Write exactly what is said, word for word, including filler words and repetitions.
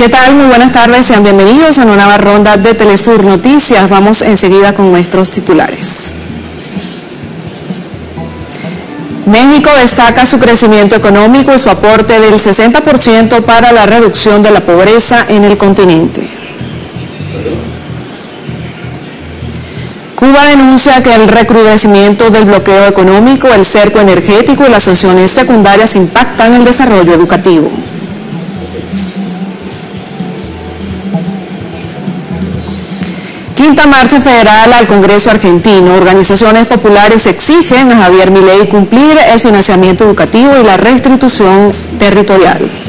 ¿Qué tal? Muy buenas tardes, sean bienvenidos a una nueva ronda de Telesur Noticias. Vamos enseguida con nuestros titulares. México destaca su crecimiento económico y su aporte del sesenta por ciento para la reducción de la pobreza en el continente. Cuba denuncia que el recrudecimiento del bloqueo económico, el cerco energético y las sanciones secundarias impactan el desarrollo educativo. Quinta marcha federal al Congreso argentino. Organizaciones populares exigen a Javier Milei cumplir el financiamiento educativo y la restitución territorial.